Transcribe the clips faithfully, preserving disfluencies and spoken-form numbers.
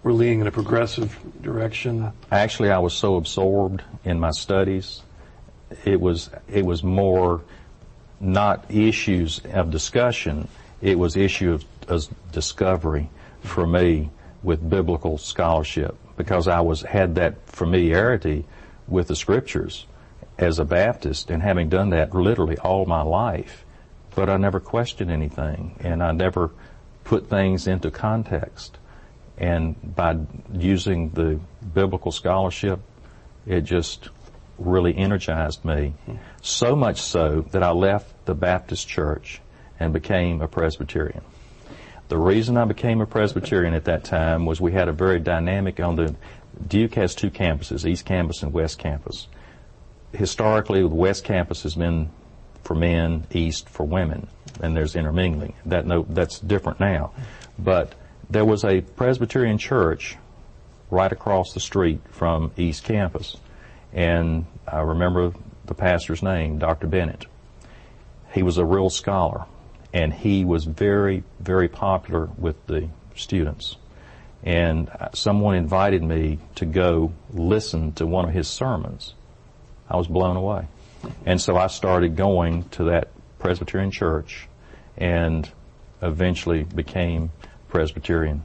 were leaning in a progressive direction? Actually, I was so absorbed in my studies, it was it was more not issues of discussion, it was issue of, of discovery for me with biblical scholarship, because I was had that familiarity with the Scriptures as a Baptist, and having done that literally all my life, but I never questioned anything, and I never put things into context. And by using the biblical scholarship, it just really energized me. So much so that I left the Baptist church and became a Presbyterian. The reason I became a Presbyterian at that time was we had a very dynamic on the, Duke has two campuses, East Campus and West Campus. Historically, the West Campus has been for men, East for women, and there's intermingling. That no, that's different now. But there was a Presbyterian church right across the street from East Campus, and I remember the pastor's name, Doctor Bennett. He was a real scholar, and he was very, very popular with the students. And someone invited me to go listen to one of his sermons. I was blown away. And so I started going to that Presbyterian church and eventually became Presbyterian.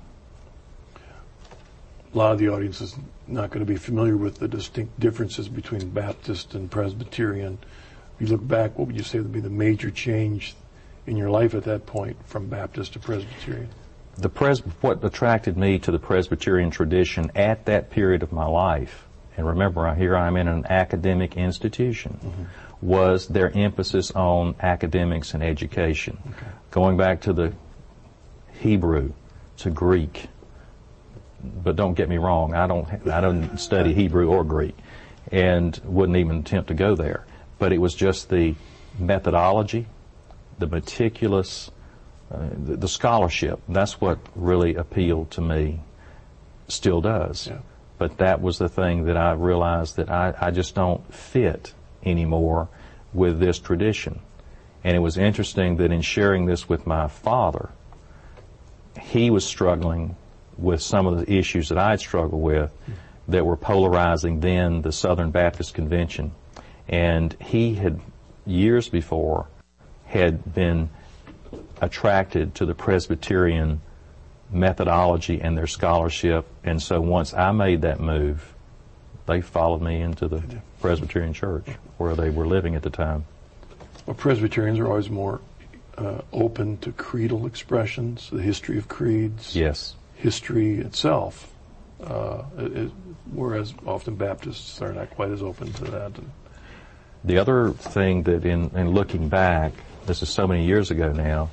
A lot of the audience is not going to be familiar with the distinct differences between Baptist and Presbyterian. If you look back, what would you say would be the major change in your life at that point from Baptist to Presbyterian? The pres- what attracted me to the Presbyterian tradition at that period of my life, and remember, here I'm in an academic institution, mm-hmm. was their emphasis on academics and education. Okay. Going back to the Hebrew, to Greek. But don't get me wrong, I don't I don't study Hebrew or Greek, and wouldn't even attempt to go there. But it was just the methodology, the meticulous, uh, the, the scholarship. That's what really appealed to me, still does. Yeah. But that was the thing that I realized that I, I just don't fit anymore with this tradition. And it was interesting that in sharing this with my father, he was struggling with some of the issues that I'd struggled with that were polarizing then the Southern Baptist Convention. And he had, years before, had been attracted to the Presbyterian methodology and their scholarship. And so once I made that move, they followed me into the Presbyterian church where they were living at the time. Well, Presbyterians are always more uh, open to creedal expressions, the history of creeds. Yes. History itself, uh, it, whereas often Baptists are not quite as open to that. The other thing that in, in looking back, this is so many years ago now,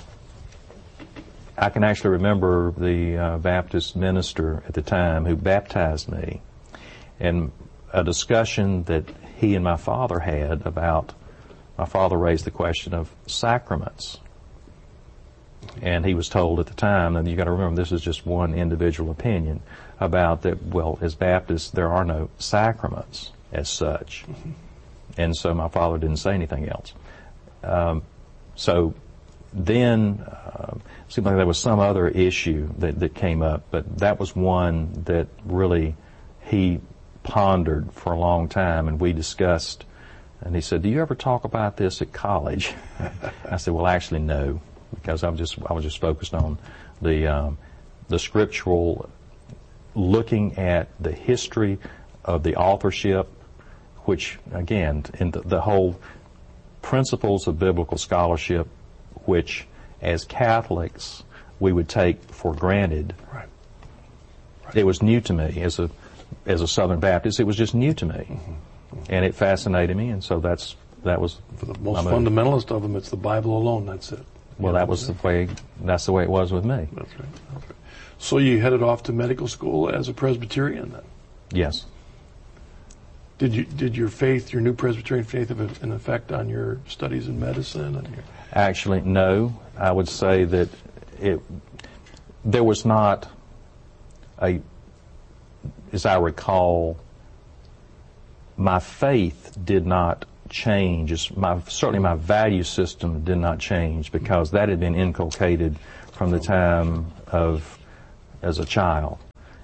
I can actually remember the uh, Baptist minister at the time who baptized me, and a discussion that he and my father had about, my father raised the question of sacraments. And he was told at the time, and you got to remember this is just one individual opinion, about that, well, as Baptists, there are no sacraments as such. Mm-hmm. And so my father didn't say anything else. Um, so then, uh, it seemed like there was some other issue that, that came up, but that was one that really he pondered for a long time, and we discussed, and he said, do you ever talk about this at college? I said, well, actually, no. Because I was just I was just focused on the um, the scriptural, looking at the history of the authorship, which again in the, the whole principles of biblical scholarship, which as Catholics we would take for granted. Right. Right. It was new to me as a as a Southern Baptist. It was just new to me, mm-hmm. Mm-hmm. and it fascinated me, and so that's that was for the most fundamentalist of them. It's the Bible alone. That's it. Well, that was the way, that's the way it was with me. That's right. That's right. So you headed off to medical school as a Presbyterian then? Yes. Did you, did your faith, your new Presbyterian faith, have an effect on your studies in medicine? And your... Actually, no. I would say that it, there was not a, as I recall, my faith did not change. It's my, certainly my value system did not change because that had been inculcated from the time of as a child.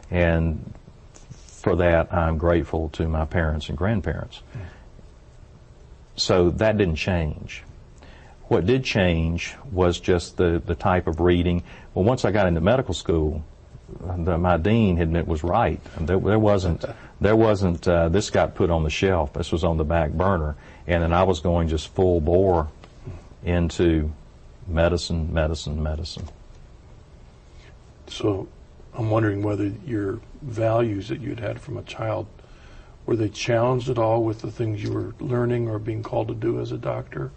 And for that, I'm grateful to my parents and grandparents. Mm. So that didn't change. What did change was just the, the type of reading. Well, once I got into medical school, the, my dean had was right. There, there wasn't, there wasn't, uh, this got put on the shelf. This was on the back burner. And then I was going just full bore into medicine, medicine, medicine. So I'm wondering whether your values that you'd had from a child, were they challenged at all with the things you were learning or being called to do as a doctor?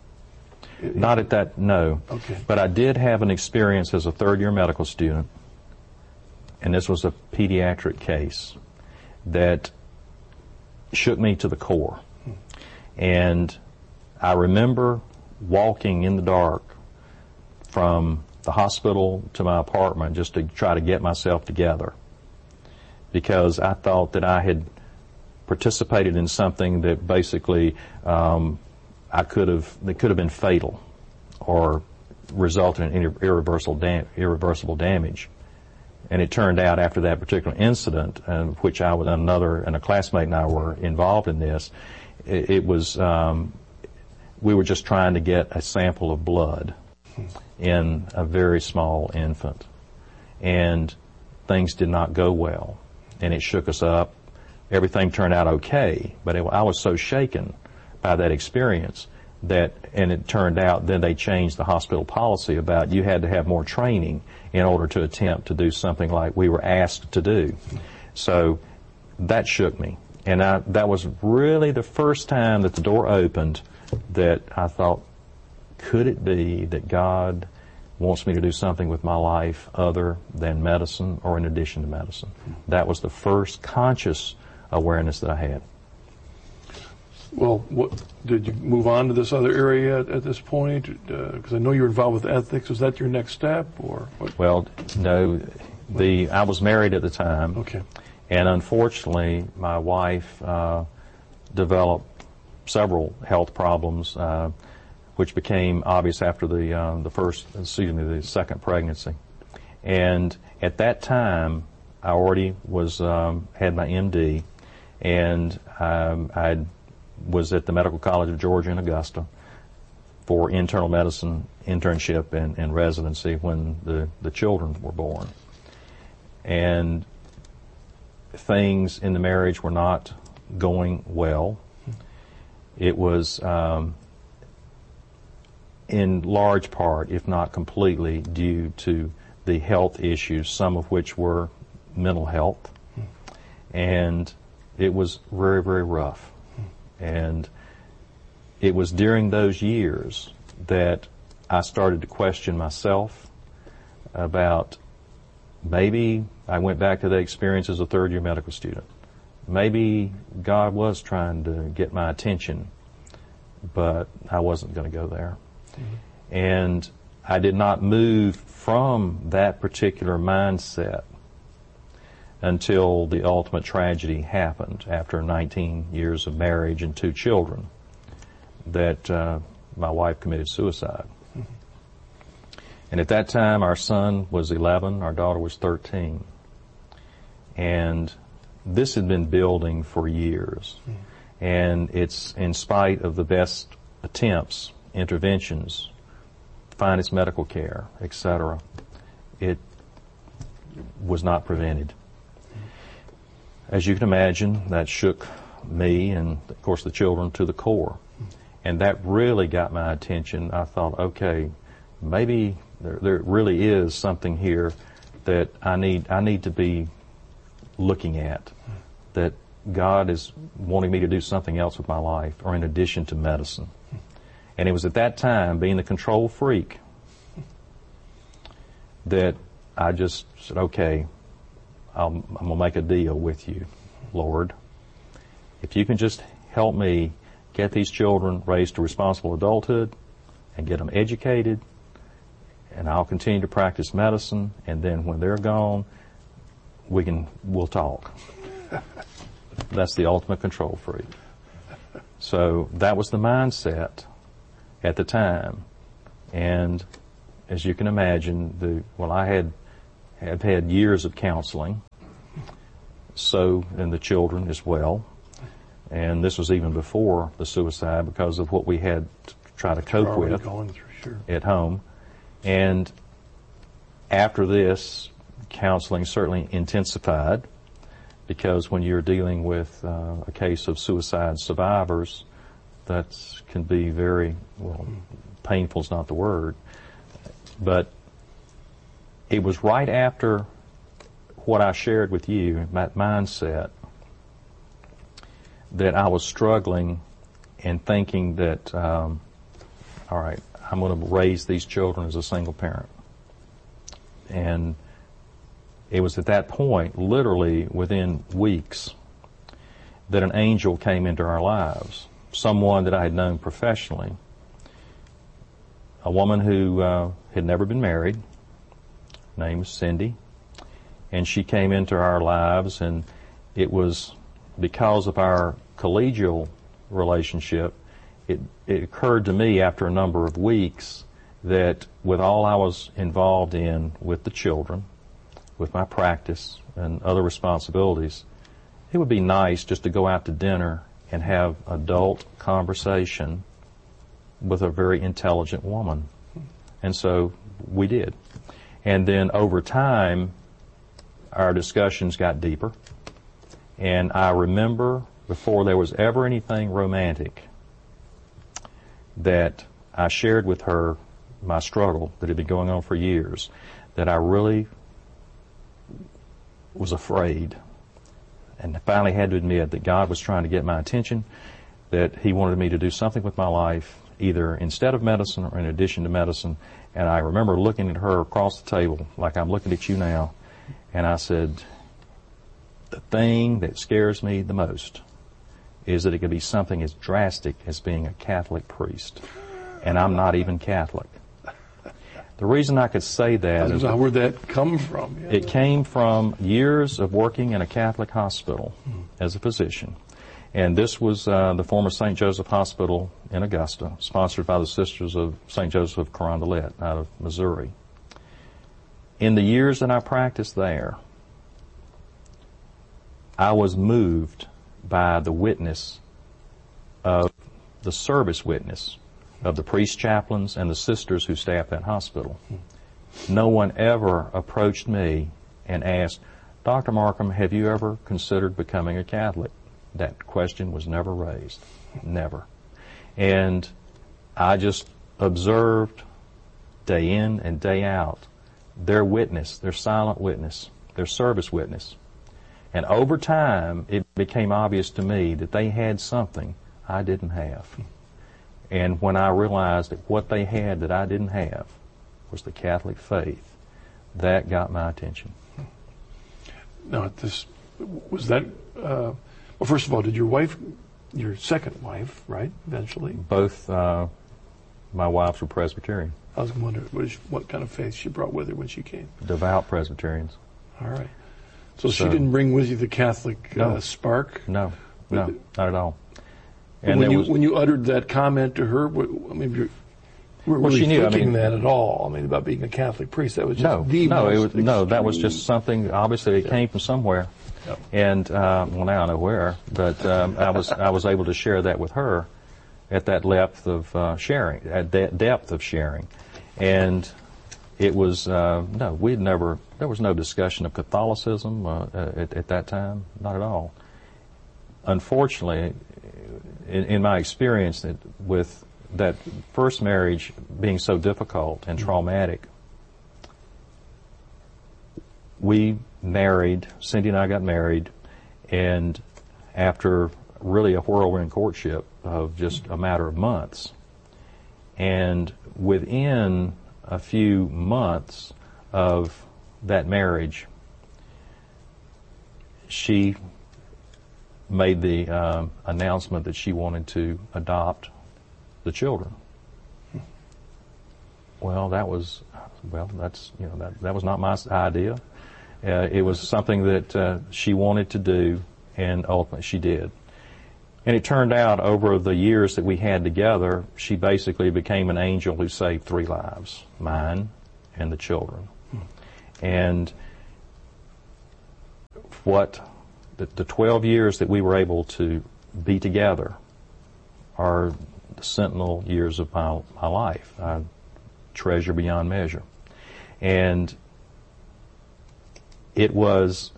Not at that, no. Okay. But I did have an experience as a third-year medical student, and this was a pediatric case that shook me to the core. Hmm. And I remember walking in the dark from the hospital to my apartment just to try to get myself together, because I thought that I had participated in something that basically um, I could have, that could have been fatal or resulted in irreversible, dam- irreversible damage. And it turned out after that particular incident, uh, which I was another and a classmate and I were involved in this, it, it was um, we were just trying to get a sample of blood in a very small infant, and things did not go well, and it shook us up. Everything turned out okay, but it, I was so shaken by that experience that, and it turned out then they changed the hospital policy about you had to have more training in order to attempt to do something like we were asked to do. So that shook me, and I, that was really the first time that the door opened that I thought, could it be that God wants me to do something with my life other than medicine or in addition to medicine? That was the first conscious awareness that I had. Well, what, did you move on to this other area at, at this point? Because uh, I know you're involved with ethics. Was that your next step, or what? Well, no. The I was married at the time. Okay. And unfortunately, my wife uh, developed several health problems, uh, which became obvious after the uh, the first, excuse me, the second pregnancy. And at that time, I already was um, had my M D, and um, I was at the Medical College of Georgia in Augusta for internal medicine internship and, and residency when the, the children were born. And things in the marriage were not going well. It was um, in large part, if not completely, due to the health issues, some of which were mental health. And it was very, very rough. And it was during those years that I started to question myself about maybe I went back to that experience as a third-year medical student. Maybe God was trying to get my attention, but I wasn't going to go there. Mm-hmm. And I did not move from that particular mindset until the ultimate tragedy happened after nineteen years of marriage and two children, that uh, my wife committed suicide. Mm-hmm. And at that time, our son was eleven, our daughter was thirteen. And this had been building for years. Mm-hmm. And it's in spite of the best attempts, interventions, finest medical care, et cetera, it was not prevented. As you can imagine, that shook me and, of course, the children to the core. And that really got my attention. I thought, okay, maybe there, there really is something here that I need, I need to be looking at, that God is wanting me to do something else with my life, or in addition to medicine. And it was at that time, being the control freak, that I just said, okay, I'm, I'm going to make a deal with you, Lord. If you can just help me get these children raised to responsible adulthood and get them educated, and I'll continue to practice medicine, and then when they're gone, we can, we'll talk. That's the ultimate control freak. So that was the mindset at the time. And as you can imagine, the, well, I had, have had years of counseling, so and the children as well. And this was even before the suicide because of what we had to try to cope Already with going through, sure. at home. And after this, counseling certainly intensified, because when you're dealing with uh, a case of suicide survivors, that can be very, well, painful is not the word, but it was right after what I shared with you, that mindset, that I was struggling and thinking that, um, all right, I'm going to raise these children as a single parent. And it was at that point, literally within weeks, that an angel came into our lives, someone that I had known professionally, a woman who uh, had never been married. Her name was Cindy, and she came into our lives, and it was because of our collegial relationship. It, it occurred to me after a number of weeks that with all I was involved in with the children, with my practice and other responsibilities, it would be nice just to go out to dinner and have adult conversation with a very intelligent woman. And so we did. And then over time, our discussions got deeper. And I remember, before there was ever anything romantic, that I shared with her my struggle that had been going on for years, that I really was afraid, and finally had to admit that God was trying to get my attention, that He wanted me to do something with my life, either instead of medicine or in addition to medicine. And I remember looking at her across the table, like I'm looking at you now, and I said, the thing that scares me the most is that it could be something as drastic as being a Catholic priest. And I'm not even Catholic. The reason I could say that is... Where'd that come from? Yeah. It came from years of working in a Catholic hospital hmm. as a physician. And this was uh, the former Saint Joseph Hospital in Augusta, sponsored by the Sisters of Saint Joseph of Carondelet out of Missouri. In the years that I practiced there, I was moved by the witness of the service witness of the priest chaplains and the sisters who staffed that hospital. No one ever approached me and asked, Doctor Markham, have you ever considered becoming a Catholic? That question was never raised. Never. And I just observed day in and day out their witness, their silent witness, their service witness. And over time, it became obvious to me that they had something I didn't have. And when I realized that what they had that I didn't have was the Catholic faith, that got my attention. Now, this was that. Uh, well, first of all, did your wife, your second wife, right? Eventually, both uh, my wives were Presbyterian. I was wondering what, is, what kind of faith she brought with her when she came. Devout Presbyterians. All right. So, so she So- didn't bring with you the Catholic uh, No. spark. No, no, not at all. And when there you was- when you uttered that comment to her, what, I mean, you're, you weren't Well, really she knew, I thinking mean- that at all. I mean, about being a Catholic priest. That was just No, the no, it most was, no, that was extreme- just something, obviously it came from somewhere. Yep. And, uh, well, now I know where, but um, I was I was able to share that with her at that depth of uh, sharing, at that depth of sharing. And it was, uh, no, we'd never, there was no discussion of Catholicism uh, at, at that time, not at all. Unfortunately, in, in my experience that with that first marriage being so difficult and traumatic, we married, Cindy and I got married, and after really a whirlwind courtship of just a matter of months, and within a few months of that marriage, she made the um, announcement that she wanted to adopt the children. Well, that was, well, that's, you know, that, that was not my idea. Uh, it was something that uh, she wanted to do, and ultimately she did. And it turned out over the years that we had together, she basically became an angel who saved three lives, mine and the children. And what the, the twelve years that we were able to be together are the sentinel years of my, my life. I treasure beyond measure. And it was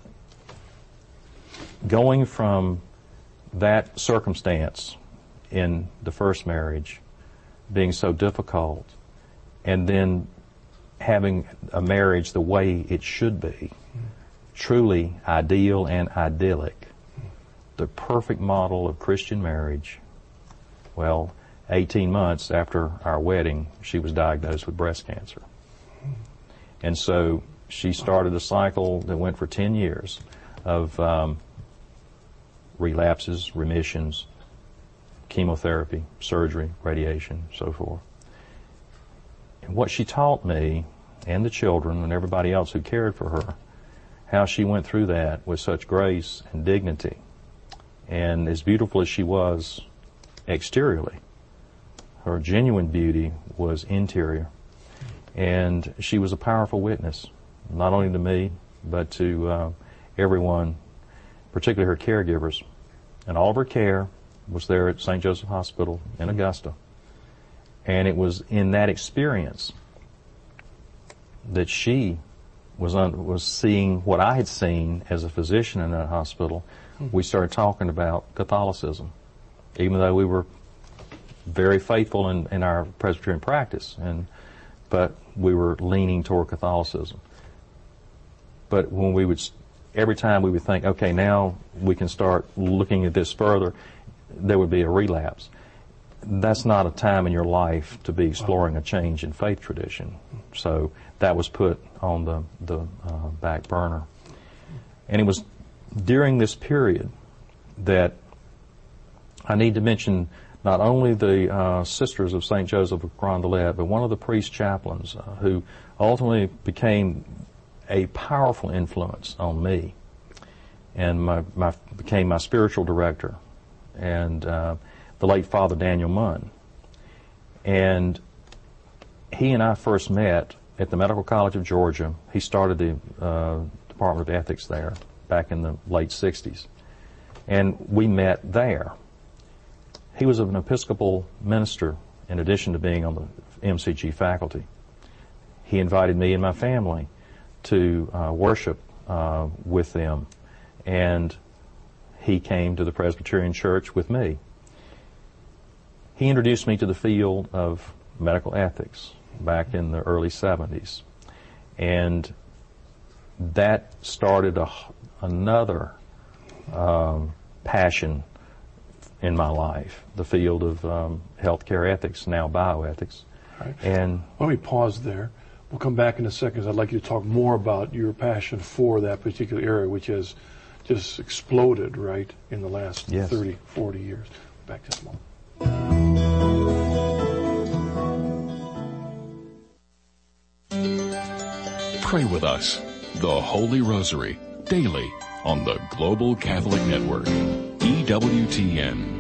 going from that circumstance in the first marriage being so difficult, and then having a marriage the way it should be, truly ideal and idyllic, the perfect model of Christian marriage. Well, eighteen months after our wedding, she was diagnosed with breast cancer. And so she started a cycle that went for ten years of um, relapses, remissions, chemotherapy, surgery, radiation, so forth. And what she taught me, and the children and everybody else who cared for her, how she went through that with such grace and dignity. And as beautiful as she was exteriorly, her genuine beauty was interior. And she was a powerful witness, not only to me, but to uh, everyone, particularly her caregivers. And all of her care was there at Saint Joseph Hospital in Augusta. And it was in that experience that she was un- was seeing what I had seen as a physician in that hospital. Mm-hmm. We started talking about Catholicism, even though we were very faithful in, in our Presbyterian practice, and but we were leaning toward Catholicism. But when we would, every time we would think, okay, now we can start looking at this further, there would be a relapse. That's not a time in your life to be exploring a change in faith tradition. So that was put on the, the uh, back burner. And it was during this period that I need to mention not only the uh, Sisters of Saint Joseph of Grandelet, but one of the priest chaplains uh, who ultimately became a powerful influence on me, and my, my became my spiritual director, and uh, the late Father Daniel Munn. And he and I first met at the Medical College of Georgia. He started the uh, Department of Ethics there back in the late sixties. And we met there. He was an Episcopal minister in addition to being on the M C G faculty. He invited me and my family to uh, worship uh, with them, and he came to the Presbyterian Church with me. He introduced me to the field of medical ethics back in the early seventies, and that started a, another um, passion in my life, the field of um, healthcare ethics, now bioethics. Right. And let me pause there. We'll come back in a second. I'd like you to talk more about your passion for that particular area, which has just exploded, right, in the last yes. thirty, forty years. Back to that moment. Pray with us, the Holy Rosary, daily on the Global Catholic Network, E W T N.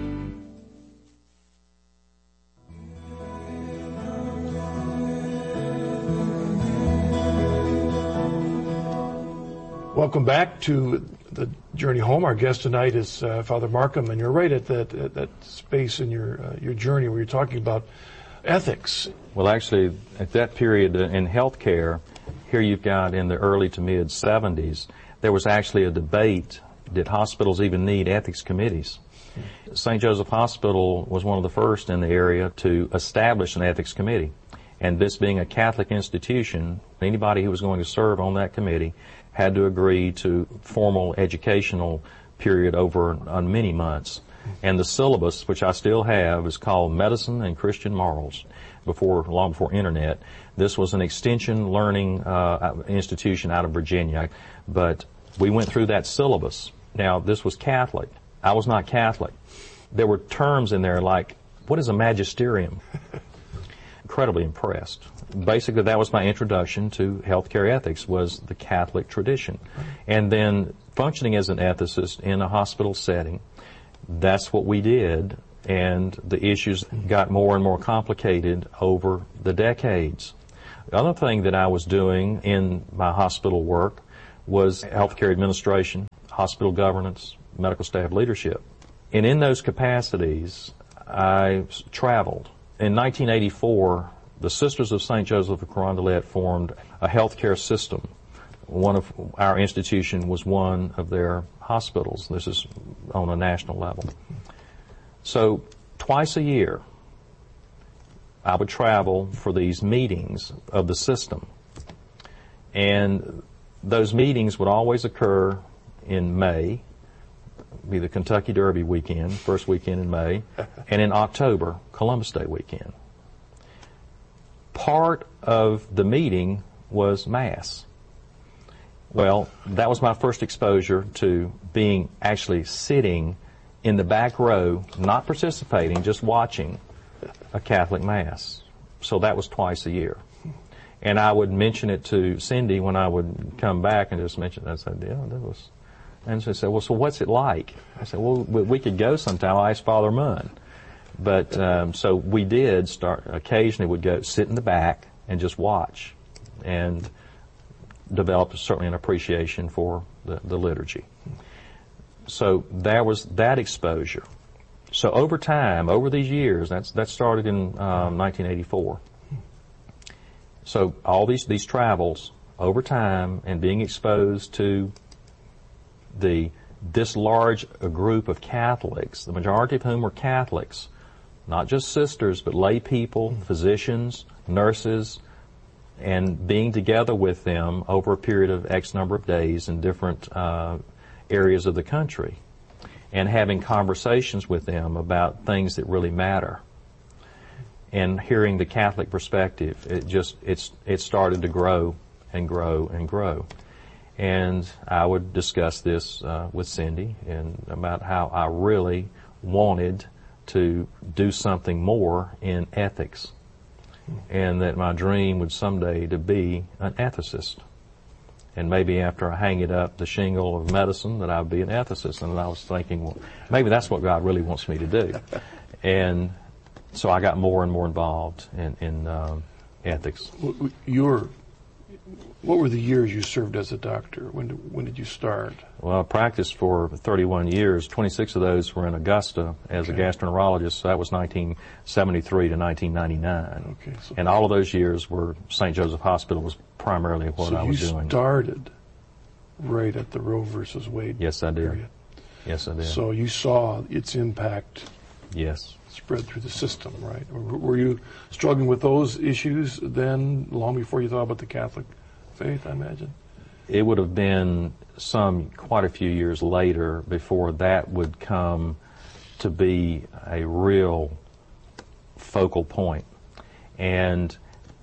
Welcome back to the Journey Home. Our guest tonight is uh, Father Markham, and you're right at that at that space in your uh, your journey where you're talking about ethics. Well, actually, at that period in healthcare, here you've got in the early to mid seventies, there was actually a debate: did hospitals even need ethics committees? Saint Joseph Hospital was one of the first in the area to establish an ethics committee, and this being a Catholic institution, anybody who was going to serve on that committee had to agree to formal educational period over on many months. And the syllabus, which I still have, is called Medicine and Christian Morals. Before, long before internet, this was an extension learning uh, institution out of Virginia. But we went through that syllabus. Now, this was Catholic. I was not Catholic. There were terms in there like, what is a magisterium? Incredibly impressed. Basically, that was my introduction to healthcare ethics, was the Catholic tradition. And then functioning as an ethicist in a hospital setting, that's what we did, and the issues got more and more complicated over the decades. The other thing that I was doing in my hospital work was healthcare administration, hospital governance, medical staff leadership. And in those capacities, I traveled. In nineteen eighty-four, the Sisters of Saint Joseph of Carondelet formed a healthcare system. One of our institution was one of their hospitals. This is on a national level. So twice a year, I would travel for these meetings of the system. And those meetings would always occur in May, be the Kentucky Derby weekend, first weekend in May, and in October, Columbus Day weekend. Part of the meeting was Mass. Well, that was my first exposure to being actually sitting in the back row, not participating, just watching a Catholic Mass. So that was twice a year. And I would mention it to Cindy when I would come back and just mention it. I said, yeah, that was... And she said, well, so what's it like? I said, well, we could go sometime. I asked Father Munn. But, um, so we did start, occasionally would go sit in the back and just watch and develop certainly an appreciation for the, the liturgy. So there was that exposure. So over time, over these years, that's, that started in um, nineteen eighty-four. So all these, these travels over time and being exposed to the this large a group of Catholics, the majority of whom were Catholics, not just sisters, but lay people, physicians, nurses, and being together with them over a period of X number of days in different uh, areas of the country, and having conversations with them about things that really matter, and hearing the Catholic perspective. It just it's it started to grow and grow and grow. And I would discuss this uh, with Cindy and about how I really wanted to do something more in ethics, and that my dream would someday to be an ethicist. And maybe after I hang it up the shingle of medicine, that I would be an ethicist. And I was thinking, well, maybe that's what God really wants me to do. And so I got more and more involved in, in um, ethics. Your What were the years you served as a doctor? When did, when did you start? Well, I practiced for thirty-one years. twenty-six of those were in Augusta as okay. a gastroenterologist. So that was nineteen seventy-three to nineteen ninety-nine. Okay, so and all of those years were Saint Joseph Hospital was primarily what so I was you doing. Started right at the Roe versus Wade Yes, I did. period. Yes, I did. So you saw its impact. Yes. Spread through the system, right? Were you struggling with those issues then, long before you thought about the Catholic faith, I imagine? It would have been some, quite a few years later before that would come to be a real focal point. And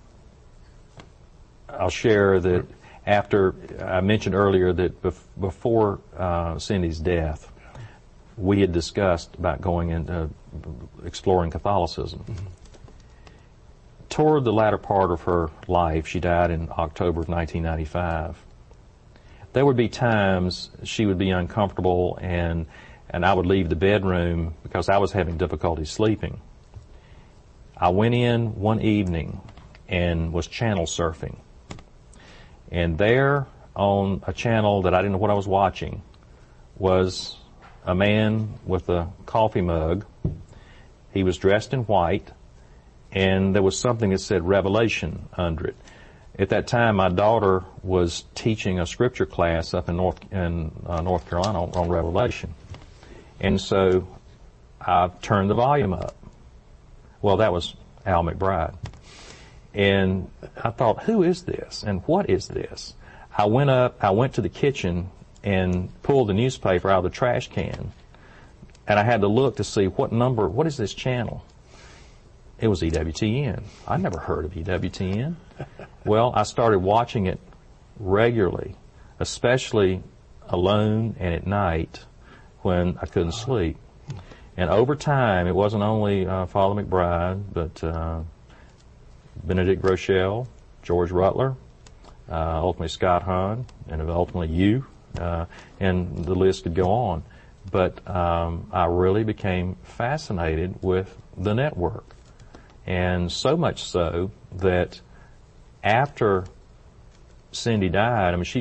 I'll share that after, I mentioned earlier that bef- before uh, Cindy's death, we had discussed about going into exploring Catholicism. Mm-hmm. Toward the latter part of her life, she died in October of nineteen ninety-five, there would be times she would be uncomfortable and and I would leave the bedroom because I was having difficulty sleeping. I went in one evening and was channel surfing. And there on a channel that I didn't know what I was watching was a man with a coffee mug. He was dressed in white, and there was something that said Revelation under it. At that time, my daughter was teaching a scripture class up in North in uh, North Carolina on, on Revelation, and so I turned the volume up. Well, that was Al McBride, and I thought, who is this, and what is this? I went up. I went to the kitchen and pulled the newspaper out of the trash can, and I had to look to see what number. What is this channel? It was E W T N. I never heard of E W T N. Well, I started watching it regularly, especially alone and at night when I couldn't sleep. And over time, it wasn't only uh, Father McBride, but uh, Benedict Groeschel, George Rutler, uh, ultimately Scott Hahn, and ultimately you, uh, and the list could go on. But um, I really became fascinated with the network. And so much so that after Cindy died, I mean, she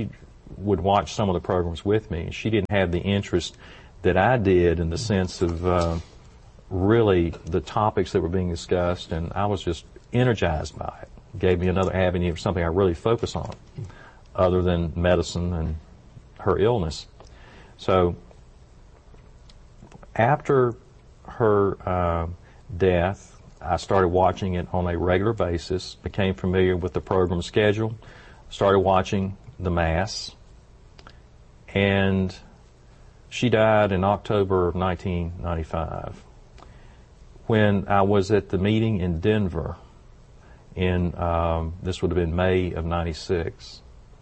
would watch some of the programs with me. She didn't have the interest that I did in the sense of uh, really the topics that were being discussed, and I was just energized by it. It gave me another avenue of something I really focus on, other than medicine and her illness. So after her uh, death, I started watching it on a regular basis, became familiar with the program schedule, started watching the Mass, and she died in October of nineteen ninety-five. When I was at the meeting in Denver, in um, this would have been May of ninety-six,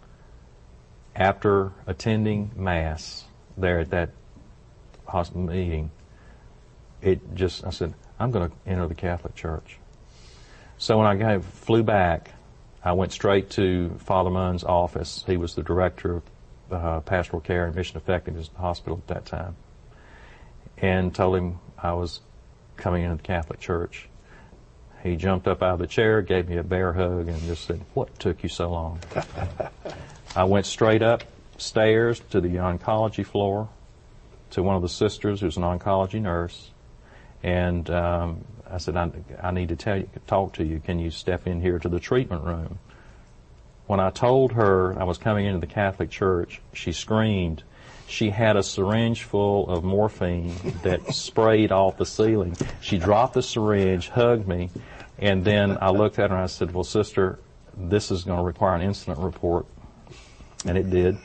after attending Mass there at that hospital meeting, it just, I said, I'm going to enter the Catholic Church. So when I got, flew back, I went straight to Father Munn's office. He was the director of uh, pastoral care and mission effectiveness at the hospital at that time, and told him I was coming into the Catholic Church. He jumped up out of the chair, gave me a bear hug, and just said, "What took you so long?" I went straight upstairs to the oncology floor to one of the sisters who's an oncology nurse, and um, I said, I, I need to tell you, talk to you. Can you step in here to the treatment room? When I told her I was coming into the Catholic Church, she screamed. She had a syringe full of morphine that sprayed off the ceiling. She dropped the syringe, hugged me, and then I looked at her and I said, "Well, sister, this is going to require an incident report." And it did.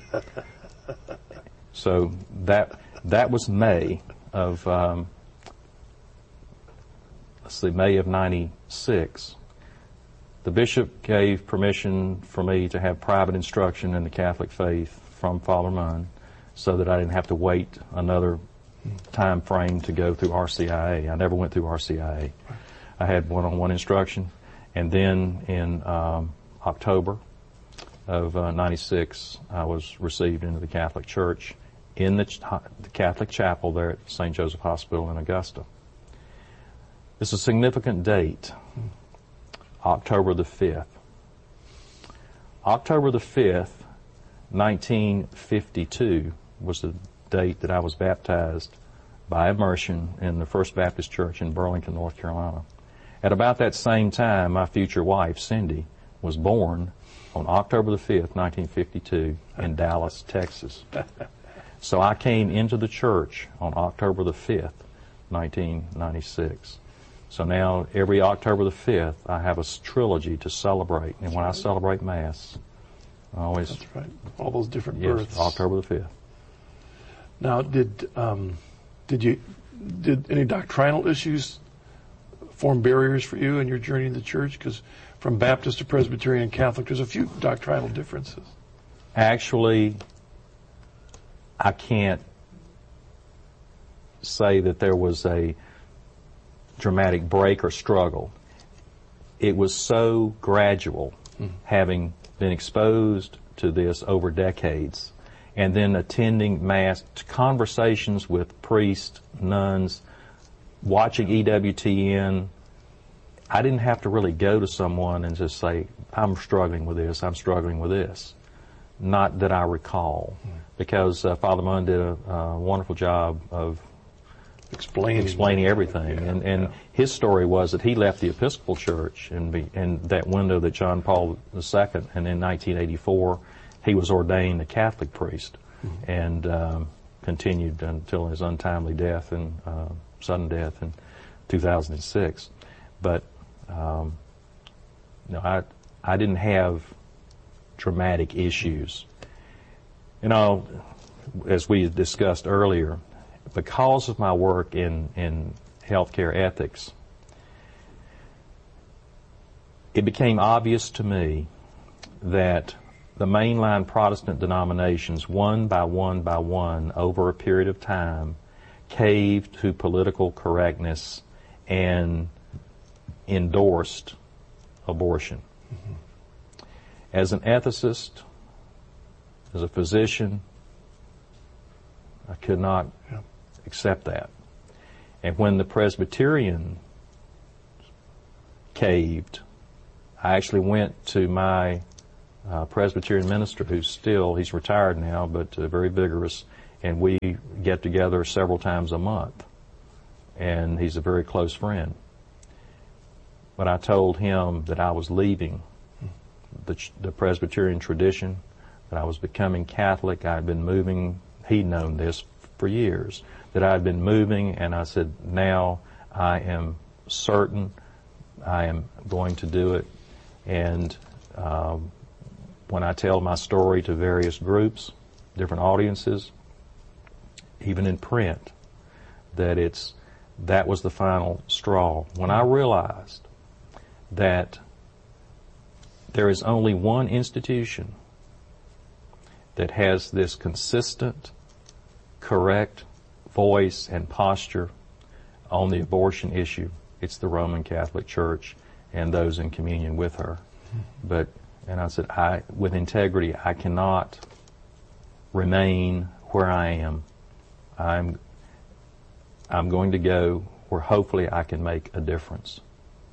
So that that was May of, um, let's see, May of ninety-six. The bishop gave permission for me to have private instruction in the Catholic faith from Father Munn, so that I didn't have to wait another time frame to go through R C I A. I never went through R C I A. I had one-on-one instruction, and then in um, October of uh, ninety-six, I was received into the Catholic Church in the, ch- the Catholic chapel there at Saint Joseph Hospital in Augusta. It's a significant date, October the fifth. October the fifth, nineteen fifty-two, was the date that I was baptized by immersion in the First Baptist Church in Burlington, North Carolina. At about that same time, my future wife, Cindy, was born on October the fifth, nineteen fifty-two, in Dallas, Texas. So I came into the church on October the fifth, nineteen ninety-six. So now every October the fifth, I have a trilogy to celebrate. And when I celebrate Mass, I always... That's right. All those different yes, births. October the fifth. Now, did um, did you did any doctrinal issues form barriers for you in your journey in the church? Because from Baptist to Presbyterian and Catholic, there's a few doctrinal differences. Actually, I can't say that there was a dramatic break or struggle. It was so gradual, mm. having been exposed to this over decades, and then attending Mass, conversations with priests, nuns, watching E W T N. I didn't have to really go to someone and just say, "I'm struggling with this, I'm struggling with this." Not that I recall, mm. because uh, Father Munn did a, a wonderful job of explaining, explaining everything. Yeah, and and yeah. his story was that he left the Episcopal Church and be, in that window that John Paul the Second, and in nineteen eighty-four, he was ordained a Catholic priest, mm-hmm. and um, continued until his untimely death and uh, sudden death in two thousand six. But um, you know, I I didn't have dramatic issues. You know, as we discussed earlier, because of my work in, in healthcare ethics, it became obvious to me that the mainline Protestant denominations, one by one by one, over a period of time, caved to political correctness and endorsed abortion. Mm-hmm. As an ethicist, as a physician, I could not yeah. accept that. And when the Presbyterian caved, I actually went to my uh, Presbyterian minister who's still, he's retired now, but uh, very vigorous, and we get together several times a month. And he's a very close friend. When I told him that I was leaving the, the Presbyterian tradition, that I was becoming Catholic, I had been moving, he'd known this for years, that I had been moving, and I said, now I am certain I am going to do it. And um, when I tell my story to various groups, different audiences, even in print, that it's that was the final straw. When I realized that there is only one institution that has this consistent, correct voice and posture on the abortion issue, it's the Roman Catholic Church and those in communion with her. But, and I said, I, with integrity, I cannot remain where I am. I'm, I'm going to go where hopefully I can make a difference.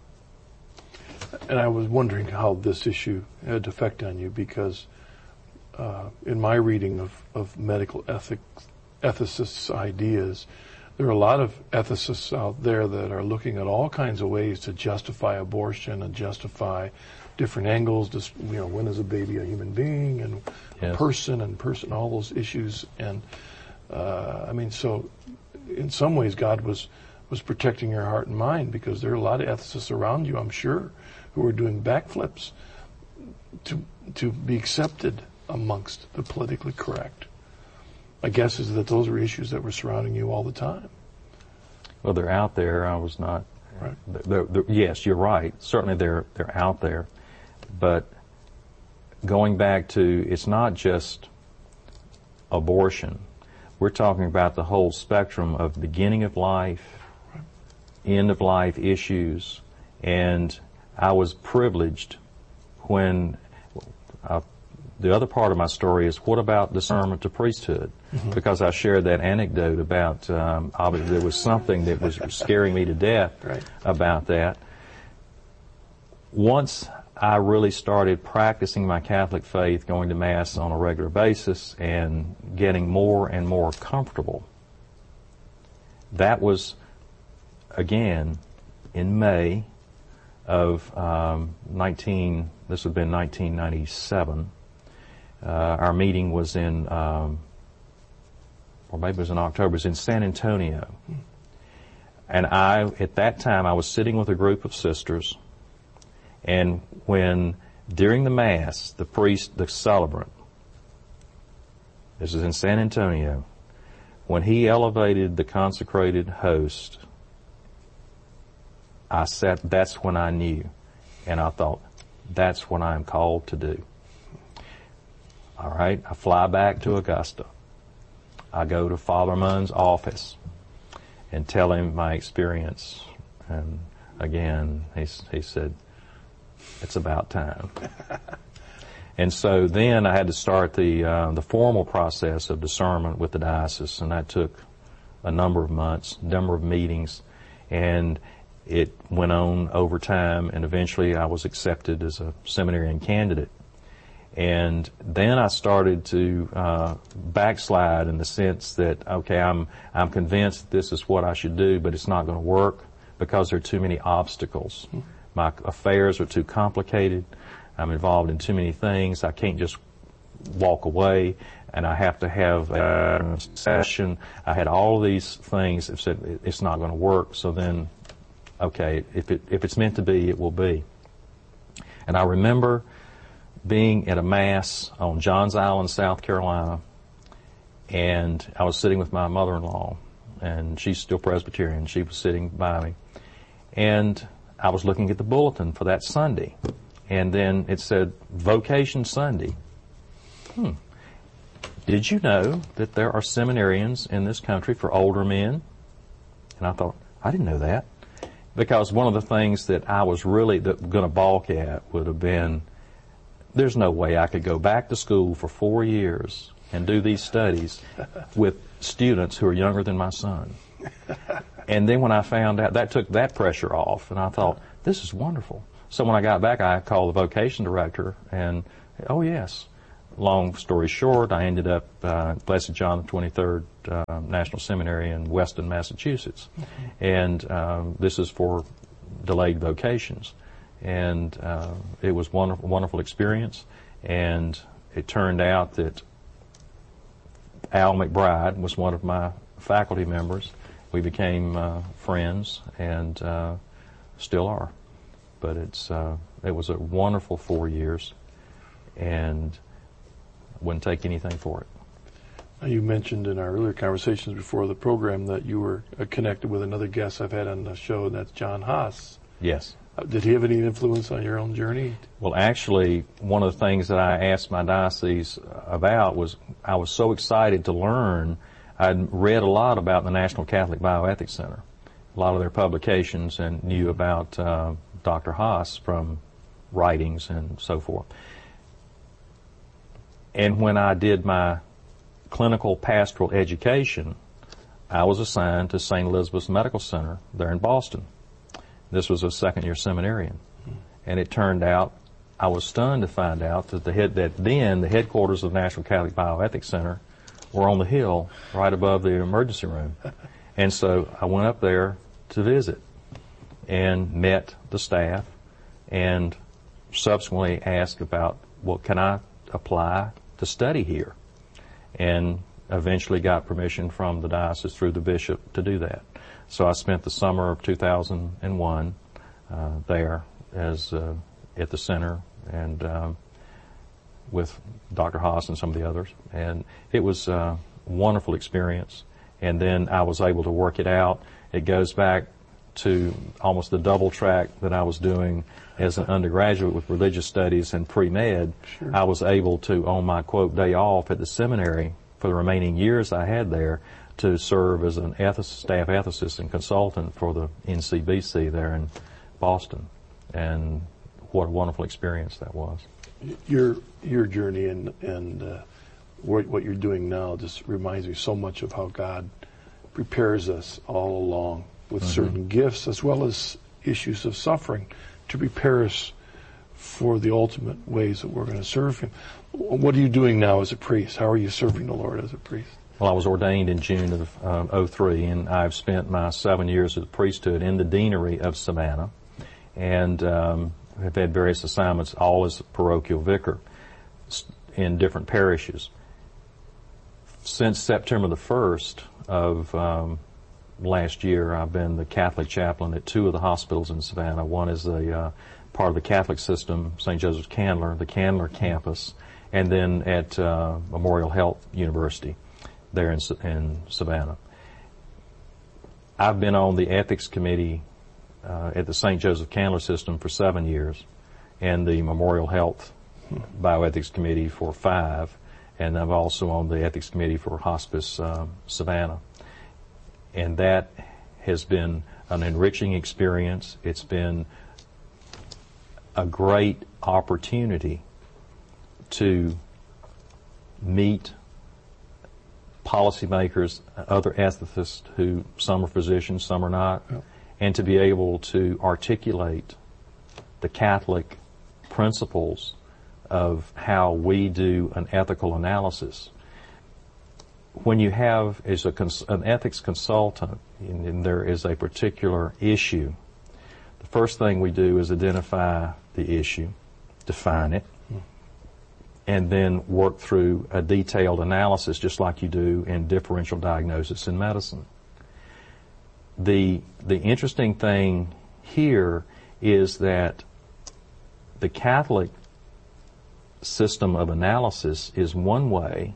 And I was wondering how this issue had effect on you, because uh, in my reading of, of medical ethics, ethicists' ideas, there are a lot of ethicists out there that are looking at all kinds of ways to justify abortion and justify different angles. Just, you know, when is a baby a human being, and yes. a person and person, all those issues. And uh, I mean, so in some ways, God was was protecting your heart and mind, because there are a lot of ethicists around you, I'm sure, who are doing backflips to to be accepted amongst the politically correct. My guess is that those were issues that were surrounding you all the time. Well, they're out there. I was not. Right. They're, they're, yes, you're right. Certainly, they're they're out there. But going back to, it's not just abortion. We're talking about the whole spectrum of beginning of life, right. end of life issues, and I was privileged when. Uh, The other part of my story is, what about discernment to priesthood? Mm-hmm. Because I shared that anecdote about, um, obviously there was something that was scaring me to death right. about that. Once I really started practicing my Catholic faith, going to Mass on a regular basis and getting more and more comfortable, that was, again, in May of um, nineteen, this would have been nineteen ninety-seven. Uh, our meeting was in, um, or maybe it was in October, it was in San Antonio. And I, at that time, I was sitting with a group of sisters, and when, during the Mass, the priest, the celebrant, this is in San Antonio, when he elevated the consecrated host, I sat, that's when I knew, and I thought, that's what I'm called to do. All right, I fly back to Augusta. I go to Father Munn's office and tell him my experience. And again, he, he said, it's about time. And so then I had to start the uh, the formal process of discernment with the diocese, and that took a number of months, number of meetings, and it went on over time, and eventually I was accepted as a seminarian candidate. And then I started to uh, backslide in the sense that, okay, I'm I'm convinced this is what I should do, but it's not going to work because there are too many obstacles. Mm-hmm. My affairs are too complicated. I'm involved in too many things. I can't just walk away, and I have to have a session. I had all of these things that said it's not going to work. So then, okay, if it if it's meant to be, it will be. And I remember being at a Mass on Johns Island, South Carolina, and I was sitting with my mother-in-law, and she's still Presbyterian. She was sitting by me, and I was looking at the bulletin for that Sunday, and then it said Vocation Sunday. Hmm. Did you know that there are seminarians in this country for older men? And I thought, I didn't know that, because one of the things that I was really going to balk at would have been, there's no way I could go back to school for four years and do these studies with students who are younger than my son. And then when I found out, that took that pressure off, and I thought, this is wonderful. So when I got back, I called the vocation director, and, oh, yes. Long story short, I ended up uh, Blessed John the twenty-third uh, National Seminary in Weston, Massachusetts. Mm-hmm. And um, this is for delayed vocations. And uh, it was a wonderful, wonderful experience. And it turned out that Al McBride was one of my faculty members. We became uh, friends and uh, still are. But it's uh, it was a wonderful four years, and wouldn't take anything for it. Now, you mentioned in our earlier conversations before the program that you were uh, connected with another guest I've had on the show, and that's John Haas. Yes. Uh, did he have any influence on your own journey? Well, actually, one of the things that I asked my diocese about was I was so excited to learn. I'd read a lot about the National Catholic Bioethics Center, a lot of their publications, and knew about uh, Doctor Haas from writings and so forth. And when I did my clinical pastoral education, I was assigned to Saint Elizabeth's Medical Center there in Boston. This was a second-year seminarian. And it turned out, I was stunned to find out that the head, that then the headquarters of the National Catholic Bioethics Center were on the hill right above the emergency room. And so I went up there to visit and met the staff and subsequently asked about, well, can I apply to study here? And eventually got permission from the diocese through the bishop to do that. So I spent the summer of two thousand one uh, there as uh, at the center and um, with Doctor Haas and some of the others. And it was a wonderful experience. And then I was able to work it out. It goes back to almost the double track that I was doing as an undergraduate with religious studies and pre-med. Sure. I was able to, on my, quote, day off at the seminary for the remaining years I had there, to serve as an ethicist, staff ethicist and consultant for the N C B C there in Boston. And what a wonderful experience that was. Your your journey and, and uh, what, what you're doing now just reminds me so much of how God prepares us all along with mm-hmm. certain gifts as well as issues of suffering to prepare us for the ultimate ways that we're going to serve Him. What are you doing now as a priest? How are you serving the Lord as a priest? Well, I was ordained in June of um, oh three, and I've spent my seven years of the priesthood in the deanery of Savannah, and um, have had various assignments, all as parochial vicar in different parishes. Since September the first of um, last year, I've been the Catholic chaplain at two of the hospitals in Savannah. One is a uh, part of the Catholic system, Saint Joseph's Candler, the Candler campus, and then at uh, Memorial Health University there in, in Savannah. I've been on the ethics committee uh, at the Saint Joseph Candler system for seven years and the Memorial Health Bioethics Committee for five, and I'm also on the ethics committee for Hospice um, Savannah. And that has been an enriching experience. It's been a great opportunity to meet policymakers, other ethicists who, some are physicians, some are not, yep. and to be able to articulate the Catholic principles of how we do an ethical analysis. When you have, as a cons- an ethics consultant, and, and there is a particular issue, the first thing we do is identify the issue, define it, and then work through a detailed analysis just like you do in differential diagnosis in medicine. The, the interesting thing here is that the Catholic system of analysis is one way,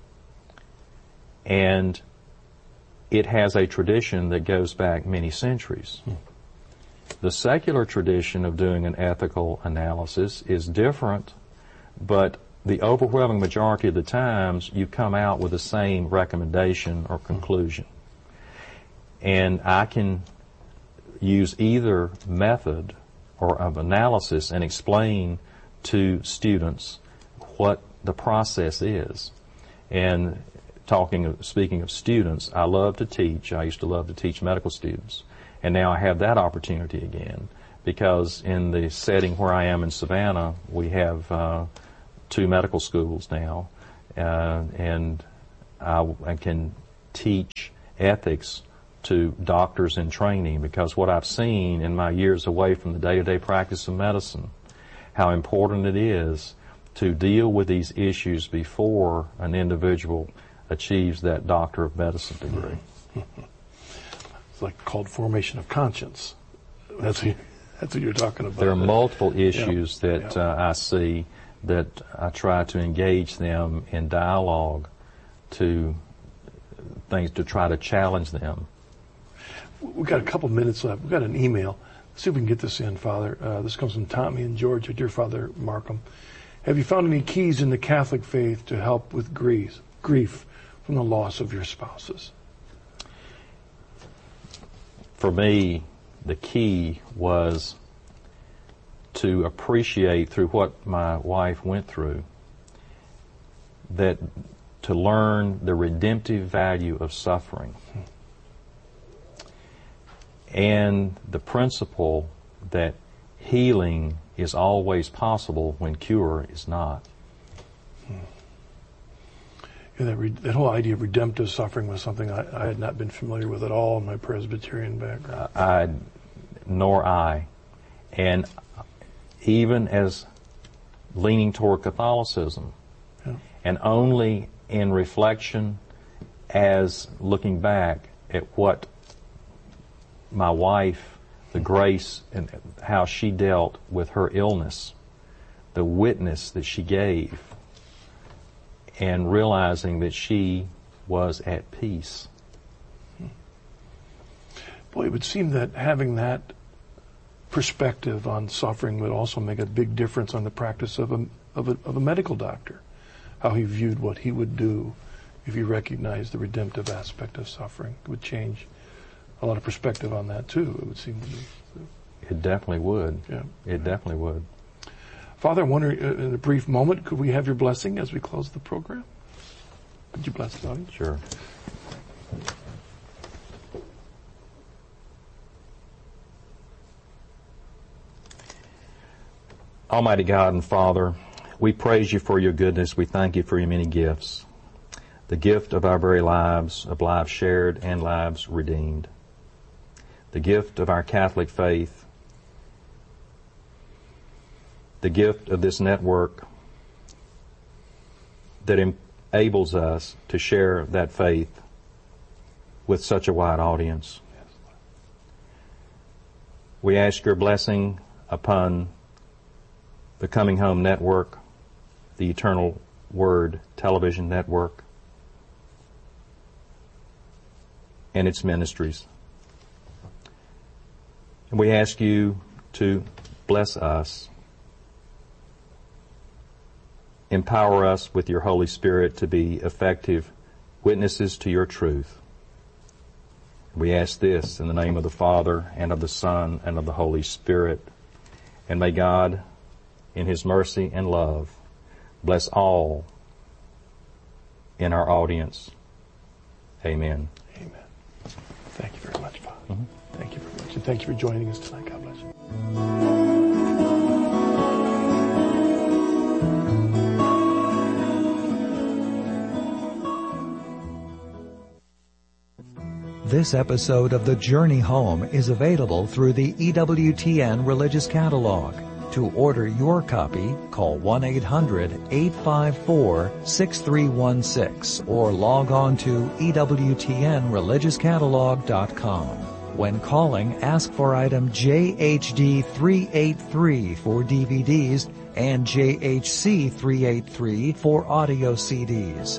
and it has a tradition that goes back many centuries. Hmm. The secular tradition of doing an ethical analysis is different, but the overwhelming majority of the times you come out with the same recommendation or conclusion. And I can use either method or of analysis and explain to students what the process is. And talking of, speaking of students, I love to teach. I used to love to teach medical students. And now I have that opportunity again. because in the setting where I am in Savannah, we have uh, two medical schools now, uh, and I, I can teach ethics to doctors in training, because what I've seen in my years away from the day-to-day practice of medicine, how important it is to deal with these issues before an individual achieves that Doctor of Medicine degree. It's like called formation of conscience. That's what, that's what you're talking about. There are multiple issues yeah. that yeah. Uh, I see that I try to engage them in dialogue to things to try to challenge them. We've got a couple minutes left. We've got an email. Let's see if we can get this in, Father. Uh, this comes from Tommy in Georgia. Dear Father Markham, have you found any keys in the Catholic faith to help with grief, grief from the loss of your spouses? For me, the key was to appreciate through what my wife went through, that to learn the redemptive value of suffering. Hmm. And the principle that healing is always possible when cure is not. Hmm. Yeah, that, re- that whole idea of redemptive suffering was something I, I had not been familiar with at all in my Presbyterian background. I, nor I. And even as leaning toward Catholicism, yeah. and only in reflection as looking back at what my wife, the grace and how she dealt with her illness, the witness that she gave, and realizing that she was at peace. Boy, it would seem that having that perspective on suffering would also make a big difference on the practice of a, of a, of a medical doctor, how he viewed what he would do if he recognized the redemptive aspect of suffering. It would change a lot of perspective on that too, it would seem to me. It definitely would. Yeah. It definitely would. Father, I wonder, uh, in a brief moment, could we have your blessing as we close the program? Could you bless the audience? Sure. Almighty God and Father, we praise you for your goodness. We thank you for your many gifts. The gift of our very lives, of lives shared and lives redeemed. The gift of our Catholic faith. The gift of this network that enables us to share that faith with such a wide audience. We ask your blessing upon the Coming Home Network, the Eternal Word Television Network, and its ministries. And we ask you to bless us, empower us with your Holy Spirit to be effective witnesses to your truth. We ask this in the name of the Father, and of the Son, and of the Holy Spirit. And may God, in His mercy and love, bless all in our audience. Amen. Amen. Thank you very much, Father. Mm-hmm. Thank you very much. And thank you for joining us tonight. God bless you. This episode of The Journey Home is available through the E W T N Religious Catalog. To order your copy, call one eight hundred, eight five four, six three one six or log on to E W T N religious catalog dot com. When calling, ask for item J H D three eighty-three for D V Ds and J H C three eighty-three for audio C Ds.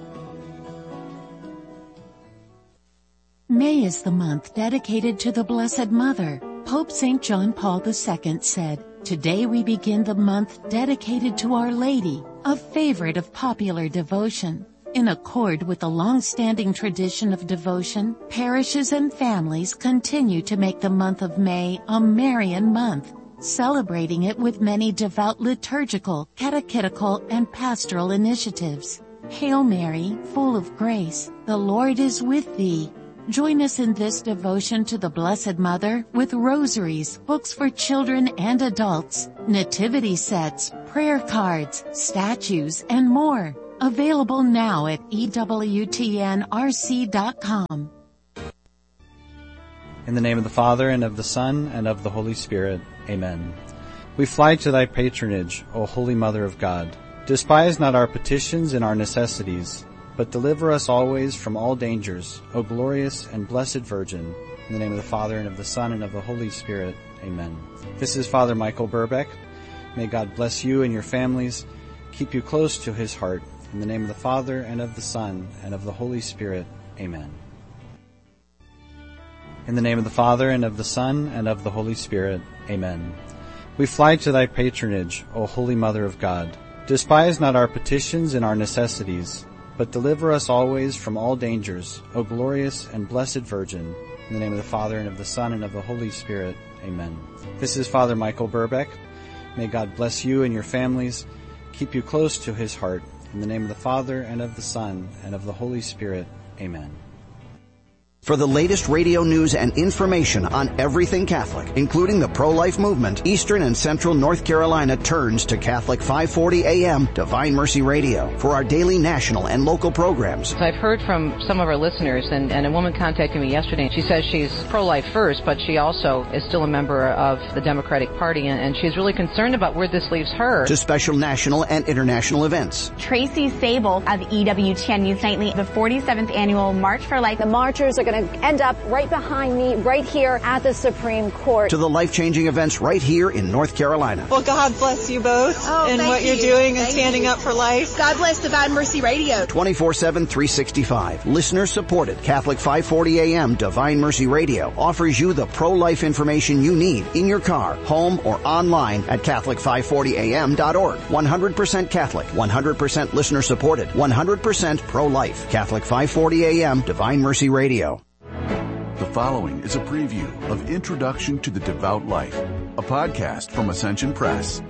May is the month dedicated to the Blessed Mother. Pope Saint John Paul the Second said, "Today we begin the month dedicated to Our Lady, a favorite of popular devotion." In accord with the long-standing tradition of devotion, parishes and families continue to make the month of May a Marian month, celebrating it with many devout liturgical, catechetical, and pastoral initiatives. Hail Mary, full of grace, the Lord is with thee. Join us in this devotion to the Blessed Mother with rosaries, books for children and adults, nativity sets, prayer cards, statues, and more. Available now at E W T N R C dot com. In the name of the Father, and of the Son, and of the Holy Spirit. Amen. We fly to thy patronage, O Holy Mother of God. Despise not our petitions and our necessities, but deliver us always from all dangers, O glorious and blessed Virgin. In the name of the Father, and of the Son, and of the Holy Spirit. Amen. This is Father Michael Burbeck. May God bless you and your families, keep you close to his heart. In the name of the Father, and of the Son, and of the Holy Spirit. Amen. In the name of the Father, and of the Son, and of the Holy Spirit. Amen. We fly to thy patronage, O Holy Mother of God. Despise not our petitions and our necessities, but deliver us always from all dangers, O glorious and blessed Virgin. In the name of the Father, and of the Son, and of the Holy Spirit. Amen. This is Father Michael Burbeck. May God bless you and your families, keep you close to his heart. In the name of the Father, and of the Son, and of the Holy Spirit. Amen. For the latest radio news and information on everything Catholic, including the pro-life movement, Eastern and Central North Carolina turns to Catholic five forty A M Divine Mercy Radio for our daily national and local programs. I've heard from some of our listeners, and, and a woman contacted me yesterday. She says she's pro-life first, but she also is still a member of the Democratic Party, and, and she's really concerned about where this leaves her. To special national and international events. Tracy Sable of E W T N News Nightly, the forty-seventh annual March for Life. The marchers are going to end up right behind me, right here at the Supreme Court. To the life-changing events right here in North Carolina. Well, God bless you both oh, and what you. you're doing thank and standing you. up for life. God bless Divine Mercy Radio. twenty-four seven, three sixty-five. Listener-supported Catholic five forty A M Divine Mercy Radio offers you the pro-life information you need in your car, home, or online at Catholic five forty A M dot org. one hundred percent Catholic, one hundred percent listener-supported, one hundred percent pro-life. Catholic five forty A M Divine Mercy Radio. The following is a preview of Introduction to the Devout Life, a podcast from Ascension Press.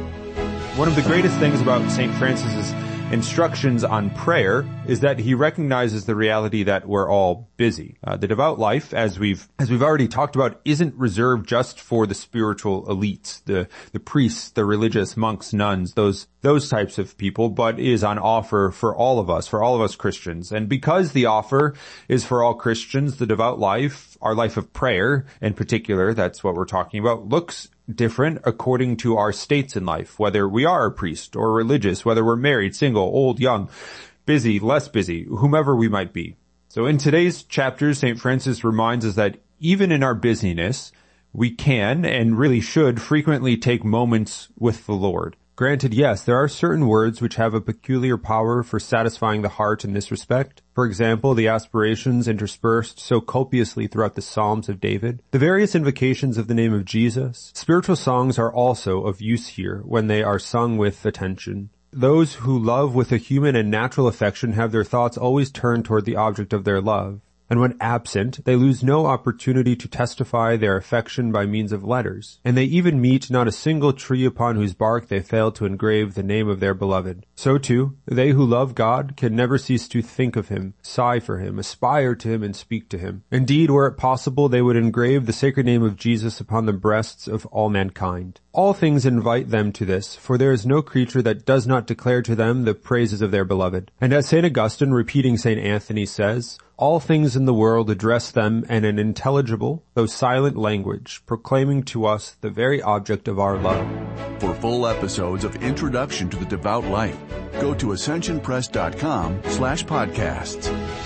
One of the greatest things about Saint Francis's instructions on prayer is that he recognizes the reality that we're all busy. Uh, the devout life, as we've as we've already talked about, isn't reserved just for the spiritual elites, the the priests, the religious monks, nuns, those those types of people, but is on offer for all of us, for all of us Christians. And because the offer is for all Christians, the devout life, our life of prayer in particular, that's what we're talking about, looks different according to our states in life, whether we are a priest or religious, whether we're married, single, old, young, busy, less busy, whomever we might be. So in today's chapter, Saint Francis reminds us that even in our busyness, we can and really should frequently take moments with the Lord. Granted, yes, there are certain words which have a peculiar power for satisfying the heart in this respect. For example, the aspirations interspersed so copiously throughout the Psalms of David, the various invocations of the name of Jesus. Spiritual songs are also of use here when they are sung with attention. Those who love with a human and natural affection have their thoughts always turned toward the object of their love. And when absent, they lose no opportunity to testify their affection by means of letters. And they even meet not a single tree upon whose bark they fail to engrave the name of their beloved. So too, they who love God can never cease to think of him, sigh for him, aspire to him, and speak to him. Indeed, were it possible, they would engrave the sacred name of Jesus upon the breasts of all mankind. All things invite them to this, for there is no creature that does not declare to them the praises of their beloved. And as Saint Augustine, repeating Saint Anthony, says, all things in the world address them in an intelligible, though silent language, proclaiming to us the very object of our love. For full episodes of Introduction to the Devout Life, go to ascensionpress.com slash podcasts.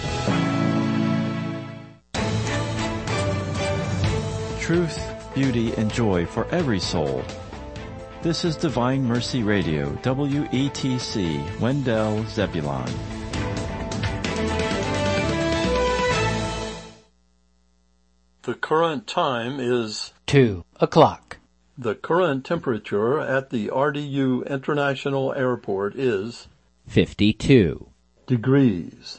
Truth, beauty, and joy for every soul. This is Divine Mercy Radio, W E T C, Wendell, Zebulon. The current time is two o'clock. The current temperature at the R D U International Airport is fifty-two degrees.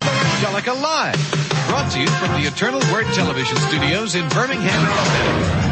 Angelica Live, brought to you from the Eternal Word Television Studios in Birmingham, Alabama.